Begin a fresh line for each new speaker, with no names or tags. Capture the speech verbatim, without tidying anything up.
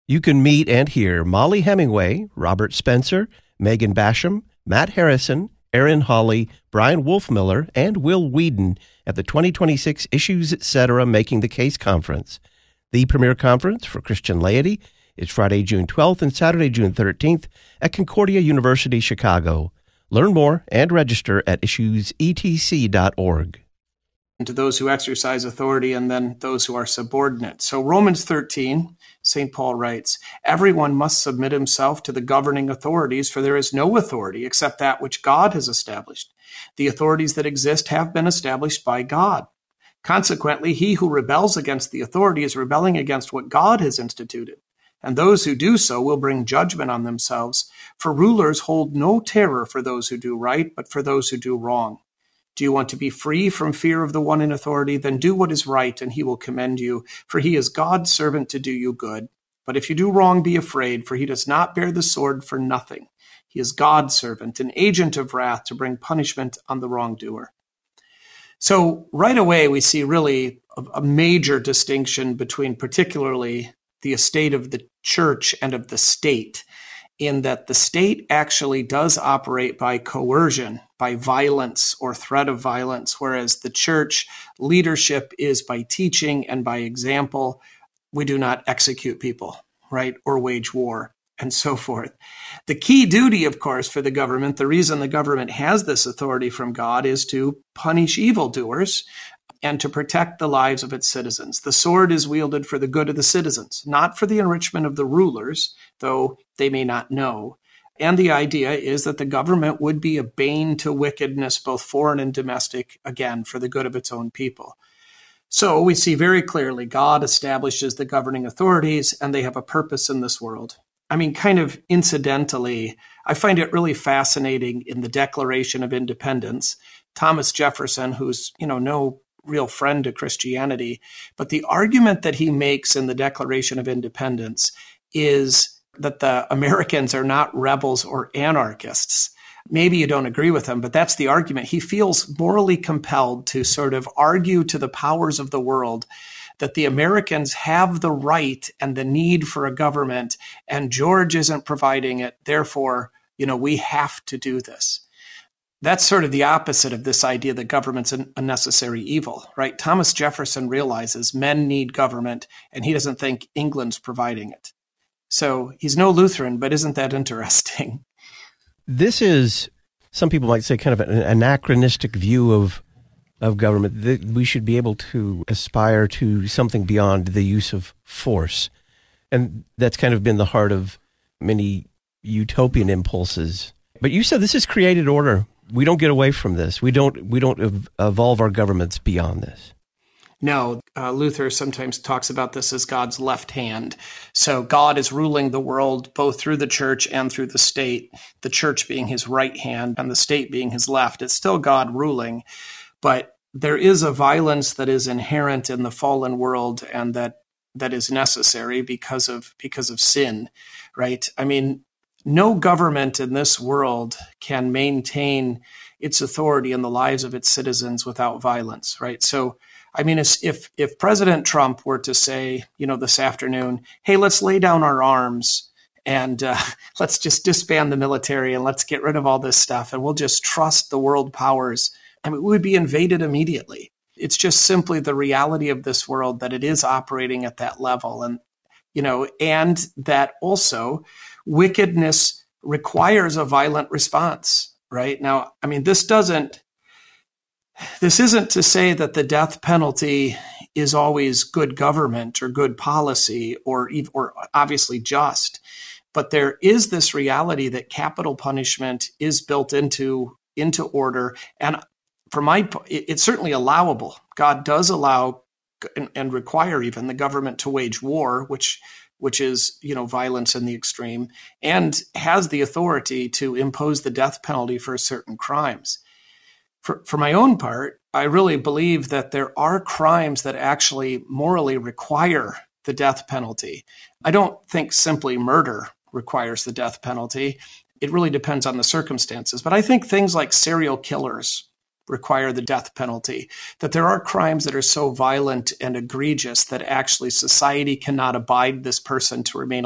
You can meet and hear Molly Hemingway, Robert Spencer, Megan Basham, Matt Harrison, Aaron Hawley, Brian Wolfmiller, and Will Whedon at the twenty twenty-six Issues Etc. Making the Case Conference. The premier conference for Christian laity is Friday, June twelfth and Saturday, June thirteenth at Concordia University, Chicago. Learn more and register at issues e t c dot org.
To those who exercise authority and then those who are subordinate. So Romans thirteen, Saint Paul writes, "Everyone must submit himself to the governing authorities, for there is no authority except that which God has established. The authorities that exist have been established by God. Consequently, he who rebels against the authority is rebelling against what God has instituted. And those who do so will bring judgment on themselves, for rulers hold no terror for those who do right, but for those who do wrong. Do you want to be free from fear of the one in authority? Then do what is right, and he will commend you, for he is God's servant to do you good. But if you do wrong, be afraid, for he does not bear the sword for nothing. He is God's servant, an agent of wrath to bring punishment on the wrongdoer." So right away, we see really a, a major distinction between particularly the estate of the church and of the state, in that the state actually does operate by coercion, by violence or threat of violence, whereas the church leadership is by teaching and by example. We do not execute people, right, or wage war, and so forth. The key duty, of course, for the government, the reason the government has this authority from God, is to punish evildoers and to protect the lives of its citizens. The sword is wielded for the good of the citizens, not for the enrichment of the rulers, though they may not know. And the idea is that the government would be a bane to wickedness, both foreign and domestic, again, for the good of its own people. So we see very clearly God establishes the governing authorities, and they have a purpose in this world. I mean, kind of incidentally, I find it really fascinating in the Declaration of Independence, Thomas Jefferson, who's, you know, no real friend to Christianity, but the argument that he makes in the Declaration of Independence is that the Americans are not rebels or anarchists. Maybe you don't agree with him, but that's the argument. He feels morally compelled to sort of argue to the powers of the world that the Americans have the right and the need for a government, and George isn't providing it. Therefore, you know, we have to do this. That's sort of the opposite of this idea that government's an unnecessary evil, right? Thomas Jefferson realizes men need government, and he doesn't think England's providing it. So he's no Lutheran, but isn't that interesting?
This is, some people might say, kind of an anachronistic view of of government, that we should be able to aspire to something beyond the use of force. And that's kind of been the heart of many utopian impulses. But you said this is created order. We don't get away from this. We don't we don't ev- evolve our governments beyond this.
No, uh, Luther sometimes talks about this as God's left hand. So God is ruling the world both through the church and through the state, the church being his right hand and the state being his left. It's still God ruling, but there is a violence that is inherent in the fallen world and that that is necessary because of because of sin, right? I mean, no government in this world can maintain its authority in the lives of its citizens without violence, right? So, I mean, if if President Trump were to say, you know, this afternoon, hey, let's lay down our arms and uh, let's just disband the military and let's get rid of all this stuff and we'll just trust the world powers, I mean, we would be invaded immediately. It's just simply the reality of this world that it is operating at that level. And, you know, and that also wickedness requires a violent response, right? Now, I mean, this doesn't, this isn't to say that the death penalty is always good government or good policy or, or obviously just, but there is this reality that capital punishment is built into, into order. And for my, it's certainly allowable. God does allow and, and require even the government to wage war, which which is, you know, violence in the extreme, and has the authority to impose the death penalty for certain crimes. For, for my own part, I really believe that there are crimes that actually morally require the death penalty. I don't think simply murder requires the death penalty. It really depends on the circumstances. But I think things like serial killers require the death penalty, that there are crimes that are so violent and egregious that actually society cannot abide this person to remain